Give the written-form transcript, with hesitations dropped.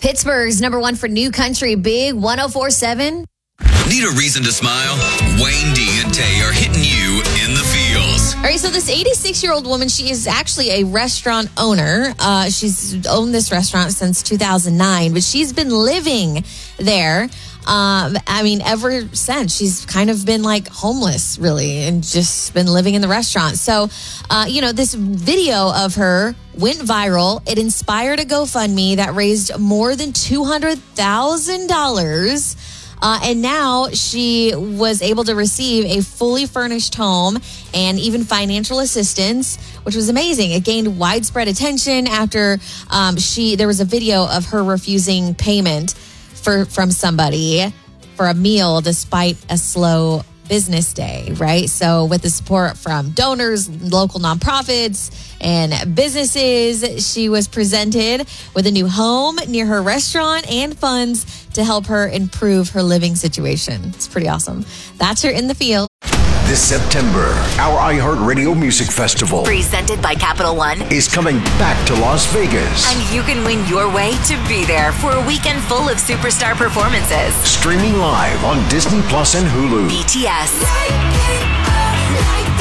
Pittsburgh's number one for new country, Big 104.7. Need a reason to smile? Wayne D and Tay are hitting you in the feels. All right, so this 86-year-old woman, she is actually a restaurant owner. She's owned this restaurant since 2009, but she's been living there. Ever since. She's kind of been like homeless, really, and just been living in the restaurant. So, this video of her went viral. It inspired a GoFundMe that raised more than $200,000. And now she was able to receive a fully furnished home and even financial assistance, which was amazing. It gained widespread attention after there was a video of her refusing payment from somebody for a meal despite a slow business day, right? So with the support from donors, local nonprofits, and businesses, she was presented with a new home near her restaurant and funds to help her improve her living situation. It's pretty awesome. That's her in the field. This September, our iHeartRadio Music Festival, presented by Capital One, is coming back to Las Vegas. And you can win your way to be there for a weekend full of superstar performances. Streaming live on Disney Plus and Hulu. BTS.